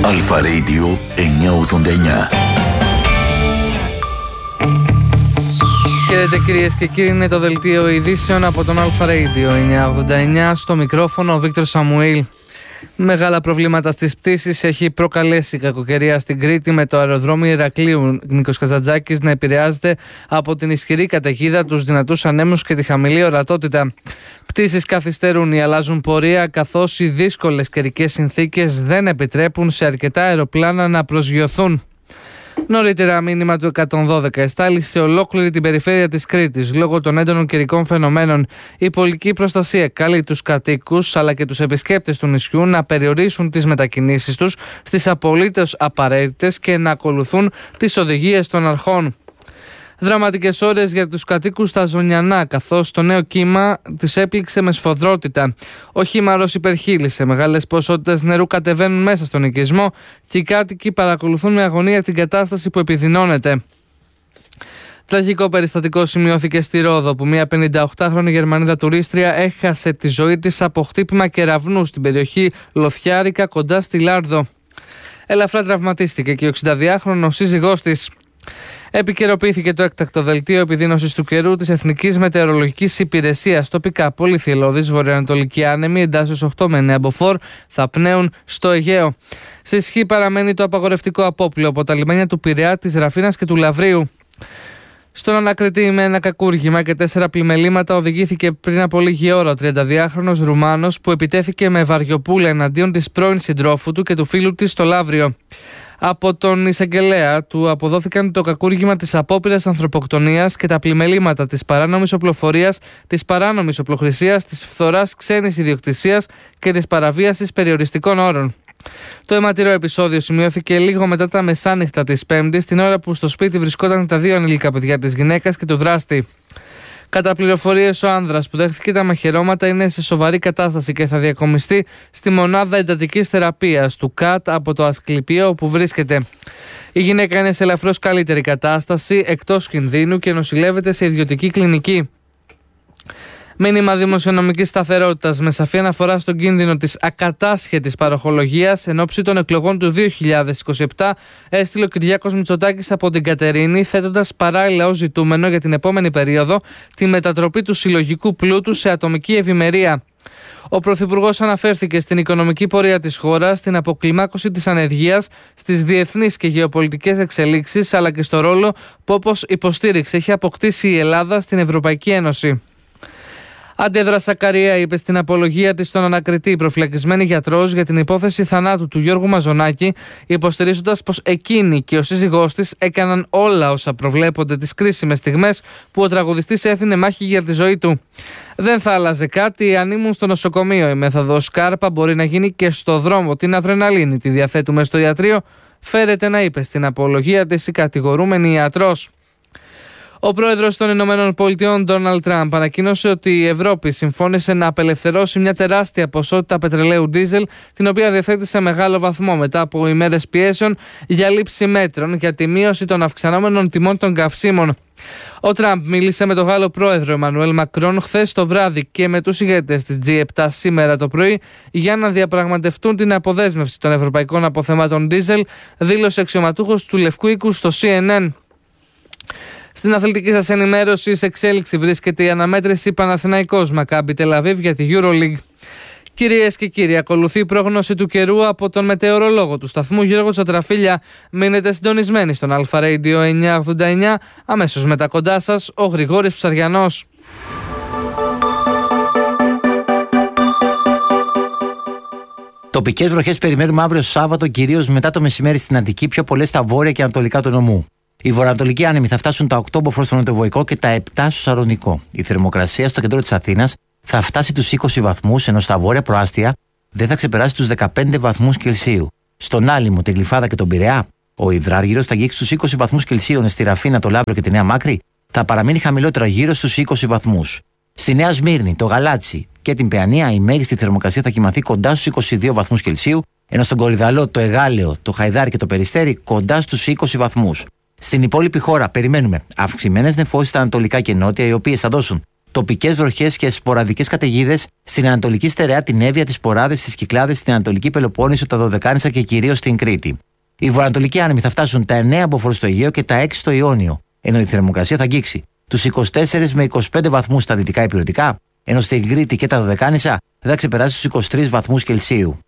Αλφα Radio 989. Χαίρετε κυρίες και κύριοι, είναι το δελτίο ειδήσεων από τον Αλφα Radio 989. Στο μικρόφωνο ο Βίκτορ Σαμουήλ. Μεγάλα προβλήματα στις πτήσεις έχει προκαλέσει η κακοκαιρία στην Κρήτη, με το αεροδρόμιο Ηρακλείου Νίκος Καζαντζάκης να επηρεάζεται από την ισχυρή καταιγίδα, τους δυνατούς ανέμους και τη χαμηλή ορατότητα. Πτήσεις καθυστερούν ή αλλάζουν πορεία, καθώς οι δύσκολες καιρικές συνθήκες δεν επιτρέπουν σε αρκετά αεροπλάνα να προσγειωθούν. Νωρίτερα, μήνυμα του 112 εστάλει σε ολόκληρη την περιφέρεια της Κρήτης. Λόγω των έντονων καιρικών φαινομένων, η πολιτική προστασία καλεί τους κατοίκους αλλά και τους επισκέπτες του νησιού να περιορίσουν τις μετακινήσεις τους στις απολύτως απαραίτητες και να ακολουθούν τις οδηγίες των αρχών. Δραματικές ώρες για τους κατοίκους στα Ζωνιανά, καθώς το νέο κύμα τις έπληξε με σφοδρότητα. Ο χήμαρος υπερχείλησε, μεγάλες ποσότητες νερού κατεβαίνουν μέσα στον οικισμό και οι κάτοικοι παρακολουθούν με αγωνία την κατάσταση που επιδεινώνεται. Τραγικό περιστατικό σημειώθηκε στη Ρόδο, που μια 58χρονη Γερμανίδα τουρίστρια έχασε τη ζωή της από χτύπημα κεραυνού στην περιοχή Λοθιάρικα κοντά στη Λάρδο. Ελαφρά τραυματίστηκε και ο 62χρονος σύζυγός της. Επικαιροποιήθηκε το έκτακτο δελτίο επιδείνωσης του καιρού της Εθνικής Μετεωρολογικής Υπηρεσίας. Τοπικά πολυθυελλώδεις βορειοανατολικοί άνεμοι εντάσσεως 8 με 9 μποφόρ θα πνέουν στο Αιγαίο. Σε ισχύ παραμένει το απαγορευτικό απόπλοιο από τα λιμάνια του Πειραιά, της Ραφίνας και του Λαβρίου. Στον Ανακριτή, με ένα κακούργημα και 4 πλημελήματα, οδηγήθηκε πριν από λίγη ώρα ο 32χρονος Ρουμάνος που επιτέθηκε με βαριοπούλα εναντίον της πρώην συντρόφου του και του φίλου της στο Λαύριο. Από τον εισαγγελέα του αποδόθηκαν το κακούργημα της απόπειρας ανθρωποκτονίας και τα πλημελήματα της παράνομης οπλοφορίας, της παράνομης οπλοχρησίας, της φθοράς ξένης ιδιοκτησίας και της παραβίασης περιοριστικών όρων. Το αιματηρό επεισόδιο σημειώθηκε λίγο μετά τα μεσάνυχτα της Πέμπτης, την ώρα που στο σπίτι βρισκόταν τα 2 ανήλικα παιδιά της γυναίκας και του δράστη. Κατά πληροφορίες, ο άνδρας που δέχθηκε τα μαχαιρώματα είναι σε σοβαρή κατάσταση και θα διακομιστεί στη μονάδα εντατικής θεραπείας του ΚΑΤ από το Ασκληπείο όπου βρίσκεται. Η γυναίκα είναι σε ελαφρώς καλύτερη κατάσταση, εκτός κινδύνου και νοσηλεύεται σε ιδιωτική κλινική. Μήνυμα δημοσιονομικής σταθερότητας με σαφή αναφορά στον κίνδυνο της ακατάσχετης παροχολογίας εν ώψη των εκλογών του 2027 έστειλε ο Κυριάκος Μητσοτάκης από την Κατερίνη, θέτοντας παράλληλα ως ζητούμενο για την επόμενη περίοδο τη μετατροπή του συλλογικού πλούτου σε ατομική ευημερία. Ο Πρωθυπουργός αναφέρθηκε στην οικονομική πορεία της χώρας, στην αποκλιμάκωση της ανεργίας, στις διεθνείς και γεωπολιτικές εξελίξεις, αλλά και στο ρόλο που, όπως υποστήριξε, έχει αποκτήσει η Ελλάδα στην Ευρωπαϊκή Ένωση. Αντέδρα Σακαρία είπε στην απολογία της στον Ανακριτή προφυλακισμένη γιατρός για την υπόθεση θανάτου του Γιώργου Μαζονάκη, υποστηρίζοντας πως εκείνη και ο σύζυγός της έκαναν όλα όσα προβλέπονται τις κρίσιμες στιγμές που ο τραγουδιστής έθινε μάχη για τη ζωή του. Δεν θα άλλαζε κάτι αν ήμουν στο νοσοκομείο. Η μέθοδος Σκάρπα μπορεί να γίνει και στο δρόμο. Την αδρεναλίνη τη διαθέτουμε στο ιατρείο, φέρεται να είπε στην απολογία της η κατηγορούμενη ιατρός. Ο πρόεδρος των ΗΠΑ, Ντόναλντ Τραμπ, ανακοίνωσε ότι η Ευρώπη συμφώνησε να απελευθερώσει μια τεράστια ποσότητα πετρελαίου ντίζελ, την οποία διαθέτει σε μεγάλο βαθμό μετά από ημέρες πιέσεων για λήψη μέτρων για τη μείωση των αυξανόμενων τιμών των καυσίμων. Ο Τραμπ μίλησε με τον Γάλλο πρόεδρο Εμμανουέλ Μακρόν χθες το βράδυ και με τους ηγέτες της G7 σήμερα το πρωί για να διαπραγματευτούν την αποδέσμευση των ευρωπαϊκών αποθεμάτων ντίζελ, δήλωσε αξιωματούχος του Λευκού Οίκου στο CNN. Στην αθλητική σας ενημέρωση, σε εξέλιξη βρίσκεται η αναμέτρηση Παναθηναϊκός Μακάμπι Τελαβίβ για τη EuroLeague. Κυρίες και κύριοι, ακολουθεί η πρόγνωση του καιρού από τον μετεωρολόγο του σταθμού Γιώργο Τσατραφίλια. Μείνετε συντονισμένοι στον Αλφα Radio 989. Αμέσως μετά κοντά σας ο Γρηγόρης Ψαριανός. Τοπικές βροχές περιμένουμε αύριο Σάββατο, κυρίως μετά το μεσημέρι στην Αττική, πιο πολλές στα βόρεια και ανατολικά του νομού. Οι βορειοανατολικοί άνεμοι θα φτάσουν τα 8 μποφόρ στο νοτιοβοϊκό και τα 7 στο Σαρονικό. Η θερμοκρασία στο κέντρο της Αθήνας θα φτάσει τους 20 βαθμούς, ενώ στα βόρεια προάστια δεν θα ξεπεράσει τους 15 βαθμούς Κελσίου. Στον Άλυμο, την Γλυφάδα και τον Πειραιά, ο υδράργυρος θα αγγίξει τους 20 βαθμούς Κελσίου, στη Ραφίνα, το Λαύριο και τη Νέα Μάκρη θα παραμείνει χαμηλότερα γύρω στους 20 βαθμούς. Στη Νέα Σμύρνη, το Γαλάτσι και την Παιανία η μέγιστη θερμοκρασία θα κοιμαθεί κοντά στους 22 βαθμούς Κελσίου, ενώ στον Κορυδαλό, το Εγάλεο, το Χαϊδάρι και το Περιστέρι κοντά στους 20 βαθμούς. Στην υπόλοιπη χώρα περιμένουμε αυξημένες νεφώσεις στα ανατολικά και νότια, οι οποίες θα δώσουν τοπικές βροχές και σποραδικές καταιγίδες στην Ανατολική Στερεά, την Εύβοια, τις Ποράδες, τις Κυκλάδες, στην Ανατολική Πελοπόννησο, τα Δωδεκάνησα και κυρίως στην Κρήτη. Οι βορειοανατολικοί άνεμοι θα φτάσουν τα 9 μποφόρ στο Αιγαίο και τα 6 στο Ιόνιο, ενώ η θερμοκρασία θα αγγίξει τους 24 με 25 βαθμούς στα δυτικά υπηρετικά, ενώ στην Κρήτη και τα Δωδεκάνησα δεν θα ξεπεράσει τους 23 βαθμούς Κελσίου.